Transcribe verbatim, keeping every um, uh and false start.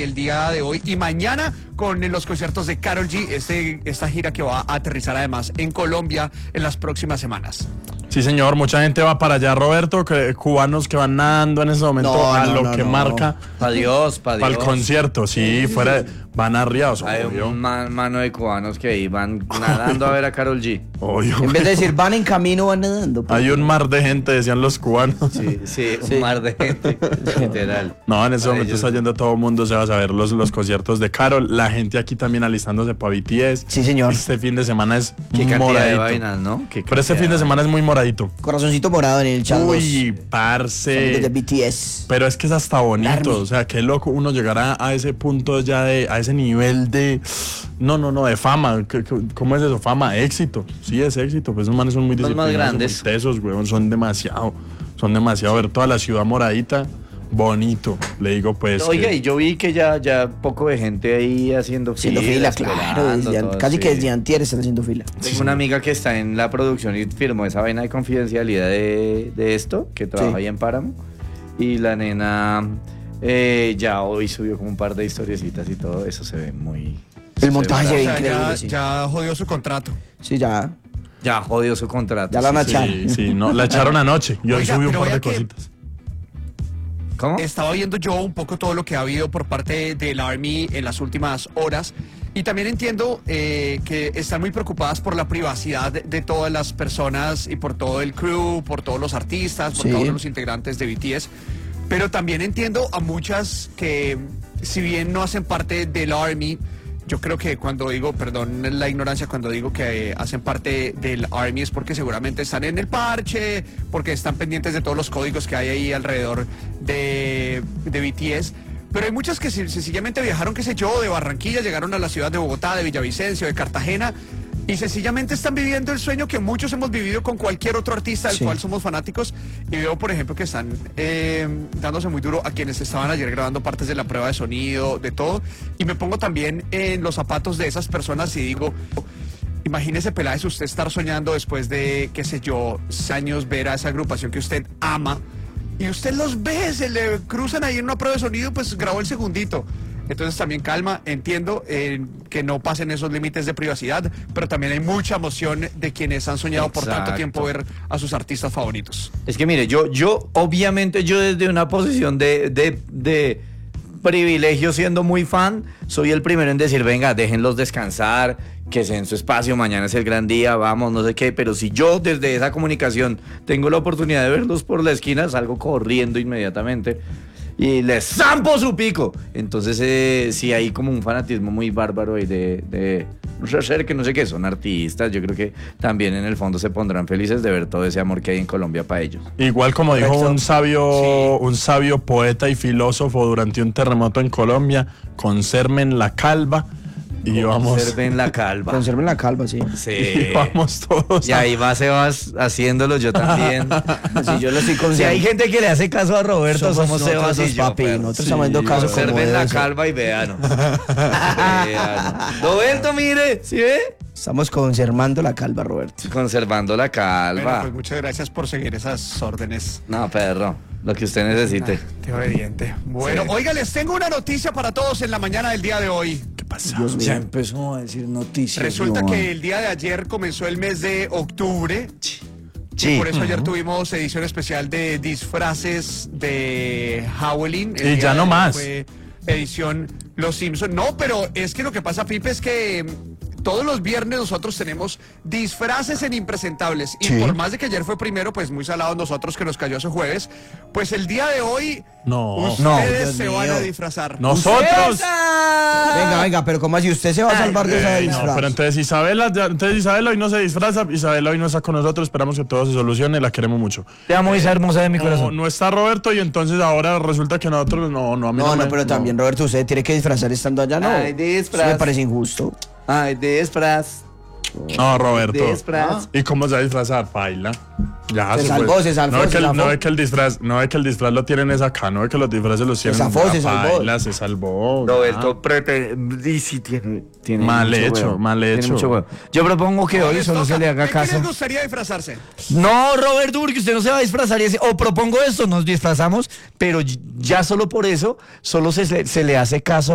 el día de hoy y mañana con los conciertos de Karol G, este, esta gira que va a aterrizar además en Colombia en las próximas semanas. Sí, señor, mucha gente va para allá, Roberto, que, cubanos que van nadando en ese momento no, a no, lo no, que no. marca Pa' Dios, pa' Dios. para el concierto, sí, fuera, van arriados, Hay obvio. un man, mano de cubanos que ahí van nadando a ver a Karol G. Obvio. En vez de decir van en camino, van nadando. pues. Hay un mar de gente, decían los cubanos. Sí, sí, un Sí. mar de gente, literal. No, en ese Para momento ellos- está yendo todo el mundo, se va a saber los, los conciertos de Karol. La gente aquí también alistándose para B T S. Sí, señor. Este fin de semana es Qué cantidad de moradito. vainas, ¿no? Qué Pero este cantidad fin de semana es muy moradito. Corazoncito morado en el chat. Uy, los parce. sonidos de B T S. Pero es que es hasta bonito, Army. o sea, qué loco uno llegar a, a ese punto ya de, a ese nivel de, no, no, no, de fama. ¿Qué- qué- ¿Cómo es eso? Fama, éxito. Sí, es éxito, pues esos manes son muy Los más disciplinados, grandes. son muy tesos, weón, son demasiado, son demasiado, ver toda la ciudad moradita, bonito, le digo pues. Oiga, que- y yo vi que ya, ya poco de gente ahí haciendo Haciendo fila, claro. esperando, desde an- todo, casi sí. que desde antier están haciendo fila. Tengo una amiga que está en la producción y firmó esa vaina de confidencialidad de, de esto, que trabaja Sí. ahí en Páramo. Y la nena eh, ya hoy subió como un par de historiecitas y todo. Eso se ve muy... El montaje O se ve sea, increíble, ya, sí. ya jodió su contrato. Sí, ya. Ya jodió su contrato. Ya la sí, han sí. echado. Sí, sí, no, la echaron anoche y hoy Oiga, subió un pero par vea de que- cositas. ¿Cómo? Estaba viendo yo un poco todo lo que ha habido por parte del Army en las últimas horas y también entiendo eh, que están muy preocupadas por la privacidad de, de todas las personas y por todo el crew, por todos los artistas, por Sí. todos los integrantes de B T S, pero también entiendo a muchas que si bien no hacen parte del Army, yo creo que cuando digo, perdón la ignorancia, cuando digo que eh, hacen parte del Army es porque seguramente están en el parche, porque están pendientes de todos los códigos que hay ahí alrededor de, de B T S. Pero hay muchas que sen- sencillamente viajaron, qué sé yo, de Barranquilla, llegaron a la ciudad de Bogotá, de Villavicencio, de Cartagena, y sencillamente están viviendo el sueño que muchos hemos vivido con cualquier otro artista del Sí. cual somos fanáticos. Y veo, por ejemplo, que están eh, dándose muy duro a quienes estaban ayer grabando partes de la prueba de sonido, de todo. Y me pongo también en los zapatos de esas personas y digo, imagínese, Peláez, usted estar soñando después de, qué sé yo, años ver a esa agrupación que usted ama. Y usted los ve, se le cruzan ahí en una prueba de sonido, pues grabó el segundito. Entonces también calma, entiendo eh, que no pasen esos límites de privacidad, pero también hay mucha emoción de quienes han soñado por tanto Exacto. tiempo ver a sus artistas favoritos. Es que mire, yo, yo, obviamente yo desde una posición de, de, de privilegio siendo muy fan, soy el primero en decir, venga, déjenlos descansar, que sea en su espacio, mañana es el gran día, vamos, no sé qué, pero si yo desde esa comunicación tengo la oportunidad de verlos por la esquina, salgo corriendo inmediatamente y les zampo su pico. Entonces eh, sí hay como un fanatismo muy bárbaro ahí de, de no sé, ser que no sé qué, son artistas, yo creo que también en el fondo se pondrán felices de ver todo ese amor que hay en Colombia para ellos. Igual como dijo Correcto. un sabio, Sí. un sabio poeta y filósofo durante un terremoto en Colombia, conserven la calva y vamos, Conserven la calva. Conserven la calva, sí. Sí. y vamos todos Y a- ahí va Sebas haciéndolo, yo también. Si yo lo estoy Si conservando. hay gente que le hace caso a Roberto, somos, nosotros Sebas dos, y yo. papi. perro. Nosotros Sí, estamos dando caso como Conserven la debe ser. calva y véanos. Véanos. Roberto, mire, ¿sí ve? Estamos conservando la calva, Roberto. Conservando la Bueno, calva. pues muchas gracias por seguir esas órdenes. No, perro, lo que usted necesite. Qué obediente. Bueno, Sí. oiga, les tengo una noticia para todos en la mañana del día de hoy. ¿Qué pasa? Dios mío. Ya empezó a decir noticias. Resulta Joan. que el día de ayer comenzó el mes de octubre. Sí. Y por eso ayer tuvimos edición especial de disfraces de Halloween. El Y día ya de no ayer más. Fue edición Los Simpson. No, pero es que lo que pasa, Pipe, es que mm, todos los viernes nosotros tenemos disfraces en Impresentables. Y Sí. por más de que ayer fue primero, pues muy salados nosotros que nos cayó ese jueves, pues el día de hoy No. ustedes No, se Dios van mío. a disfrazar. Nosotros. Venga, venga, pero ¿cómo así? ¿Usted se va a salvar de esa Ey, no, disfraz? pero entonces Isabela, ya- entonces Isabela hoy no se disfraza, Isabela hoy no está con nosotros, esperamos que todo se solucione, la queremos mucho. Te amo, esa hermosa de mi No, corazón. no está Roberto y entonces ahora resulta que nosotros, no, no, a mí no, No, no, me- pero también, Roberto, usted tiene que disfrazar estando allá, ¿no? Ay, Eso disfraz. me parece injusto. Ay, disfraz. No, Roberto. Disfraz. ¿Y cómo se va a disfrazar? Baila. Ya Se fue. salvó, se salvó, No ve se que, el, zafó. no ve que el disfraz, no ve que el disfraz lo tienen es acá, no ve que los disfraces los tienen. zafó, ya, se salvó. Baila, se salvó. Roberto pretende. Y sí tiene, tiene Mal mucho hecho, huevo. mal Tiene hecho. mucho huevo. Yo propongo que hoy Les solo toca. se le haga ¿De qué caso. les gustaría disfrazarse? No, Roberto, porque usted no se va a disfrazar y ese- o propongo esto, nos disfrazamos, pero ya solo por eso, solo se, se le hace caso